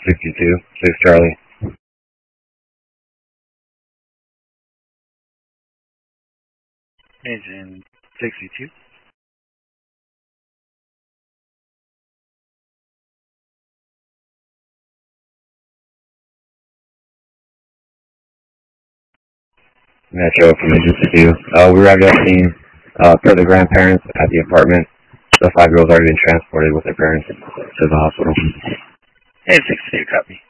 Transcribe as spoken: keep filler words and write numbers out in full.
sixty-two, six Charlie. Agent sixty-two. Metro from Agent sixty-two. Uh, we arrived at the scene uh, per the grandparents at the apartment. The five girls already been transported with their parents to the hospital. Agent sixty-two, copy.